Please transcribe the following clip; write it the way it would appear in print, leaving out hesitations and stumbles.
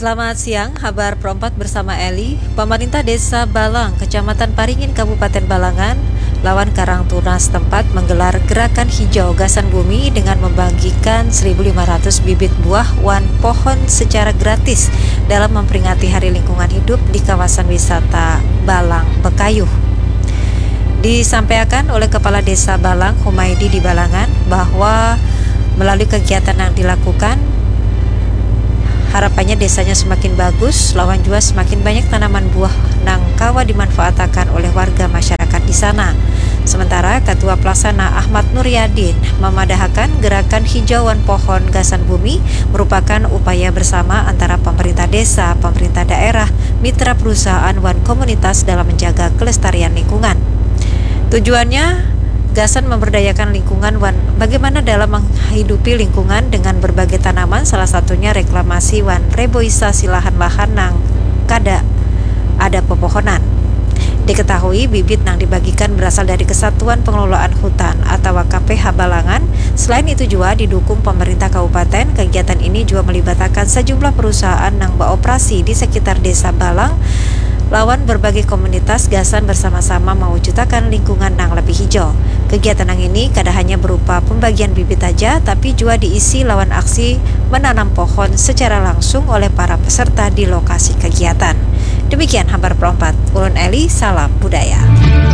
Selamat siang, kabar Perempat bersama Eli. Pemerintah Desa Balang, Kecamatan Paringin, Kabupaten Balangan, lawan Karangtunas tempat menggelar gerakan hijau gasan bumi dengan membagikan 1.500 bibit buah wan pohon secara gratis dalam memperingati Hari Lingkungan Hidup di kawasan wisata Balang Bekayuh. Disampaikan oleh Kepala Desa Balang, Humaydi di Balangan, bahwa melalui kegiatan yang dilakukan, harapannya desanya semakin bagus, lawan juga semakin banyak tanaman buah nangkawa dimanfaatkan oleh warga masyarakat di sana. Sementara Ketua Pelaksana Ahmad Nuryadin memadahkan gerakan hijauan pohon gasan bumi merupakan upaya bersama antara pemerintah desa, pemerintah daerah, mitra perusahaan wan komunitas dalam menjaga kelestarian lingkungan. Tujuannya gasan memberdayakan lingkungan wan bagaimana dalam menghidupi lingkungan dengan berbagai tanaman, salah satunya reklamasi wan reboisasi lahan-lahan nang kada ada pepohonan. Diketahui bibit yang dibagikan berasal dari Kesatuan Pengelolaan Hutan atau KPH Balangan. Selain itu juga didukung pemerintah kabupaten. Kegiatan ini juga melibatkan sejumlah perusahaan yang beroperasi di sekitar desa Balang. Lawan berbagai komunitas gasan bersama-sama mewujudkan lingkungan yang lebih hijau. Kegiatan yang ini kada hanya berupa pembagian bibit saja, tapi juga diisi lawan aksi menanam pohon secara langsung oleh para peserta di lokasi kegiatan. Demikian kabar Perempat. Ulun Eli, salam budaya.